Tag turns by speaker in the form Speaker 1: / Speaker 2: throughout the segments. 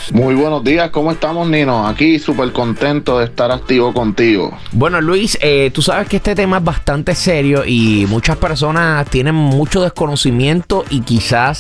Speaker 1: Muy buenos días, ¿cómo estamos, Nino? Aquí súper contento de estar activo contigo.
Speaker 2: Bueno, Luis, tú sabes que este tema es bastante serio y muchas personas tienen mucho desconocimiento y quizás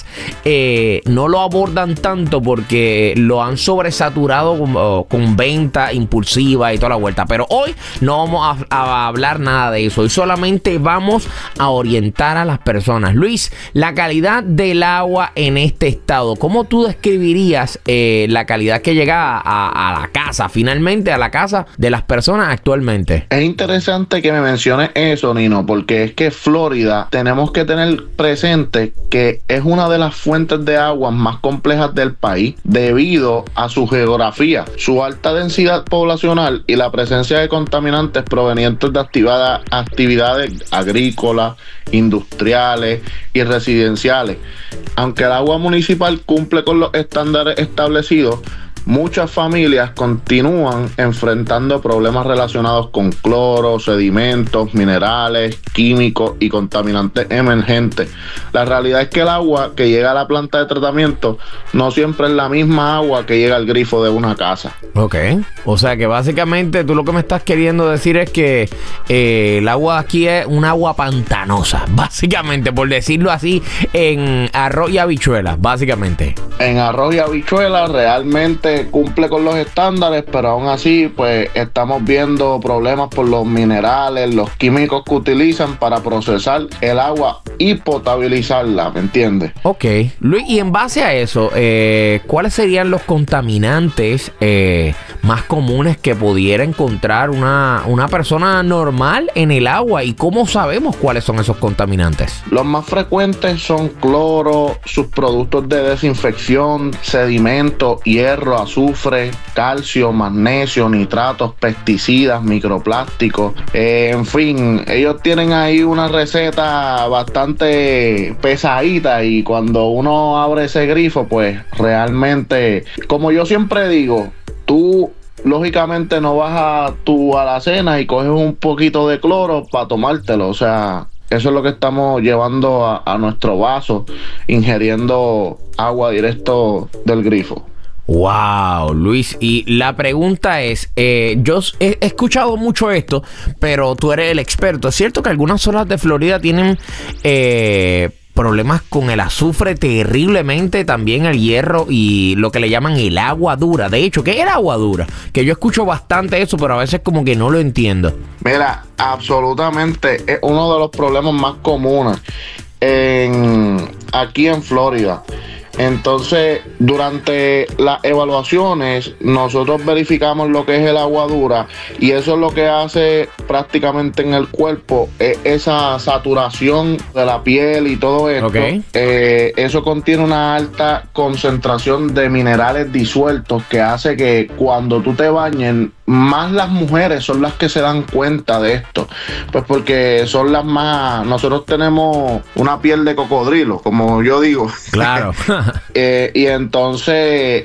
Speaker 2: no lo abordan tanto porque lo han sobresaturado con venta impulsiva y toda la vuelta. Pero hoy no vamos a hablar nada de eso. Hoy solamente vamos a orientar a las personas. Luis, la calidad del agua en este estado, ¿cómo tú describirías la calidad que llega a la casa, finalmente a la casa de las personas actualmente?
Speaker 1: Es interesante que me menciones eso, Nino, porque es que Florida tenemos que tener presente que es una de las fuentes de agua más complejas del país debido a su geografía, su alta densidad poblacional y la presencia de contaminantes provenientes de actividades agrícolas, industriales y residenciales. Aunque el agua municipal cumple con los estándares establecidos, muchas familias continúan enfrentando problemas relacionados con cloro, sedimentos, minerales, químicos y contaminantes emergentes. La realidad es que el agua que llega a la planta de tratamiento no siempre es la misma agua que llega al grifo de una casa.
Speaker 2: Ok, o sea que básicamente tú lo que me estás queriendo decir es que el agua aquí es un agua pantanosa, básicamente, por decirlo así, en arroz y habichuelas, básicamente.
Speaker 1: En arroz y habichuelas realmente cumple con los estándares, pero aún así pues estamos viendo problemas por los minerales, los químicos que utilizan para procesar el agua y potabilizarla, ¿me entiendes?
Speaker 2: Ok, Luis, y en base a eso, ¿cuáles serían los contaminantes más comunes que pudiera encontrar una persona normal en el agua? ¿Y cómo sabemos cuáles son esos contaminantes?
Speaker 1: Los más frecuentes son cloro, sus productos de desinfección, sedimentos, hierro, azufre, calcio, magnesio, nitratos, pesticidas, microplásticos, en fin, ellos tienen ahí una receta bastante pesadita y cuando uno abre ese grifo, pues realmente, como yo siempre digo, tú lógicamente no vas a tu alacena y coges un poquito de cloro para tomártelo, o sea, eso es lo que estamos llevando a nuestro vaso, ingiriendo agua directo del grifo.
Speaker 2: Wow, Luis, y la pregunta es, yo he escuchado mucho esto, pero tú eres el experto. ¿Es cierto que algunas zonas de Florida tienen problemas con el azufre terriblemente, también el hierro y lo que le llaman el agua dura? De hecho, ¿qué es el agua dura? Que yo escucho bastante eso, pero a veces como que no lo entiendo.
Speaker 1: Mira, absolutamente es uno de los problemas más comunes aquí en Florida. Entonces, durante las evaluaciones, nosotros verificamos lo que es el agua dura y eso es lo que hace prácticamente en el cuerpo, esa saturación de la piel y todo esto.
Speaker 2: Okay.
Speaker 1: Eso contiene una alta concentración de minerales disueltos que hace que cuando tú te bañes, más las mujeres son las que se dan cuenta de esto, pues porque son las más, nosotros tenemos una piel de cocodrilo, como yo digo.
Speaker 2: Claro.
Speaker 1: Y entonces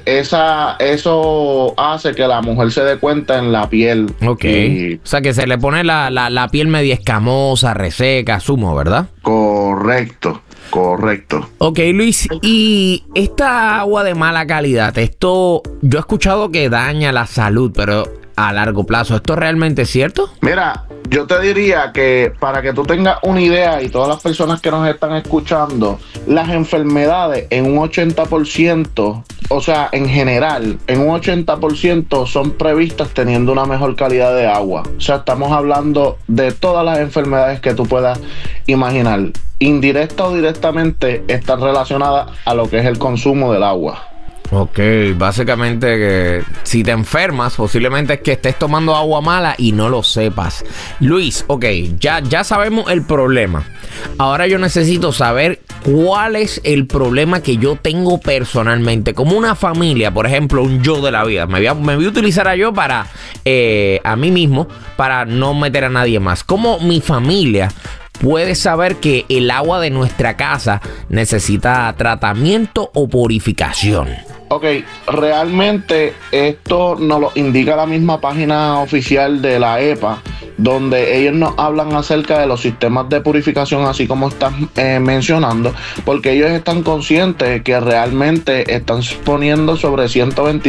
Speaker 1: eso hace que la mujer se dé cuenta en la piel.
Speaker 2: Ok. O sea que se le pone la piel media escamosa, reseca, asumo, ¿verdad?
Speaker 1: Correcto.
Speaker 2: Ok, Luis, y esta agua de mala calidad, esto yo he escuchado que daña la salud, pero a largo plazo, ¿esto realmente es cierto?
Speaker 1: Mira, yo te diría que para que tú tengas una idea y todas las personas que nos están escuchando, las enfermedades en un 80%, o sea, en general, en un 80% son previstas teniendo una mejor calidad de agua. O sea, estamos hablando de todas las enfermedades que tú puedas imaginar. Indirecta o directamente están relacionadas a lo que es el consumo del agua.
Speaker 2: Ok, básicamente que si te enfermas, posiblemente es que estés tomando agua mala y no lo sepas. Luis, ok, ya sabemos el problema. Ahora yo necesito saber cuál es el problema que yo tengo personalmente. Como una familia, por ejemplo, un yo de la vida. Me voy a utilizar a yo para a mí mismo, para no meter a nadie más. Como mi familia puede saber que el agua de nuestra casa necesita tratamiento o purificación.
Speaker 1: Ok, realmente esto nos lo indica la misma página oficial de la EPA, donde ellos nos hablan acerca de los sistemas de purificación, así como están mencionando, porque ellos están conscientes que realmente están poniendo sobre 120